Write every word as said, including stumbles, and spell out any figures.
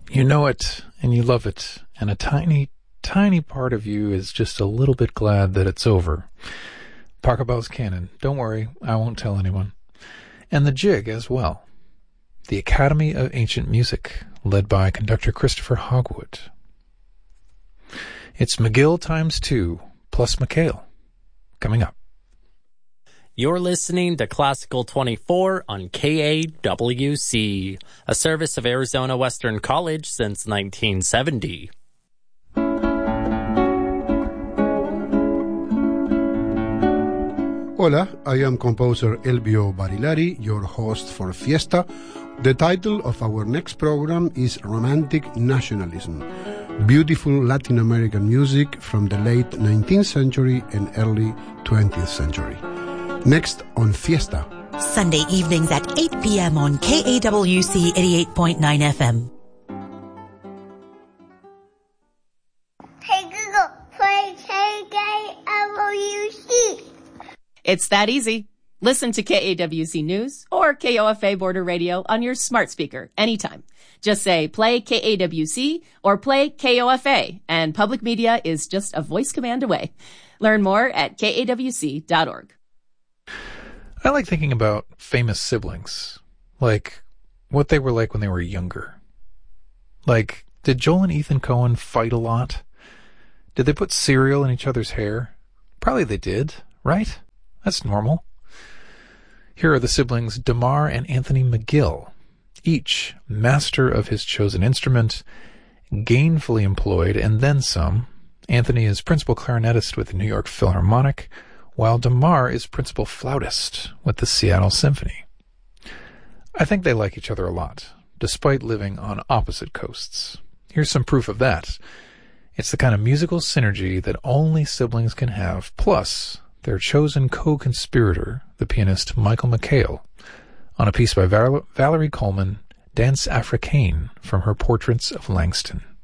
You know it, and you love it, and a tiny, tiny part of you is just a little bit glad that it's over. Pachelbel's Canon. Don't worry, I won't tell anyone. And the Jig as well. The Academy of Ancient Music, led by conductor Christopher Hogwood. It's McGill times two, plus McHale, coming up. You're listening to Classical twenty-four on K A W C, a service of Arizona Western College since nineteen seventy. Hola, I am composer Elvio Barilari, your host for Fiesta. The title of our next program is Romantic Nationalism, beautiful Latin American music from the late nineteenth century and early twentieth century. Next on Fiesta. Sunday evenings at eight p.m. on K A W C eighty-eight point nine F M. Hey Google, play K A W C. It's that easy. Listen to K A W C News or K O F A Border Radio on your smart speaker anytime. Just say play K A W C or play K O F A, and public media is just a voice command away. Learn more at K A W C dot org. I like thinking about famous siblings, like what they were like when they were younger. Like, did Joel and Ethan Coen fight a lot? Did they put cereal in each other's hair? Probably they did, right? That's normal. Here are the siblings Damar and Anthony McGill, each master of his chosen instrument, gainfully employed, and then some. Anthony is principal clarinetist with the New York Philharmonic, while Damar is principal flautist with the Seattle Symphony. I think they like each other a lot, despite living on opposite coasts. Here's some proof of that. It's the kind of musical synergy that only siblings can have, plus their chosen co-conspirator, the pianist Michael McHale, on a piece by Val- Valerie Coleman, Danse Africaine, from her Portraits of Langston.